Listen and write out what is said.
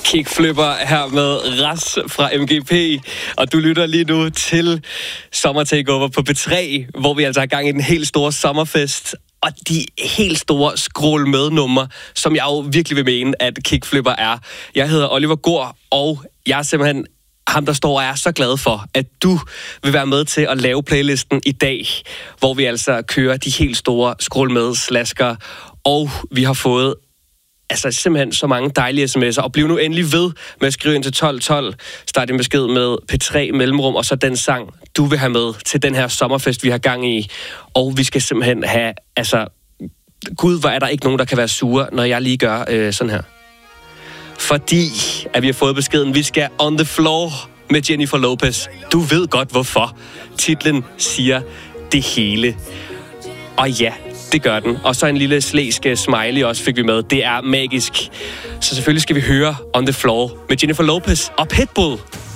Kickflipper her med Ras fra MGP, og du lytter lige nu til Sommer Takeover på P3, hvor vi altså er i gang i den helt store sommerfest, og de helt store scroll med numre, som jeg jo virkelig vil mene, at Kickflipper er. Jeg hedder Oliver Gård, og jeg er simpelthen ham, der står og er så glad for, at du vil være med til at lave playlisten i dag, hvor vi altså kører de helt store scroll med slasker, og vi har fået simpelthen så mange dejlige sms'er, og bliv nu endelig ved med at skrive ind til 1212, start en besked med P3 mellemrum, og så den sang, du vil have med til den her sommerfest, vi har gang i. Og vi skal simpelthen have, Gud, hvor er der ikke nogen, der kan være sure, når jeg lige gør sådan her. Fordi at vi har fået beskeden, vi skal on the floor med Jennifer Lopez. Du ved godt hvorfor. Titlen siger det hele. Og ja, det gør den. Og så en lille slæsk smiley også fik vi med. Det er magisk. Så selvfølgelig skal vi høre On The Floor med Jennifer Lopez og Pitbull.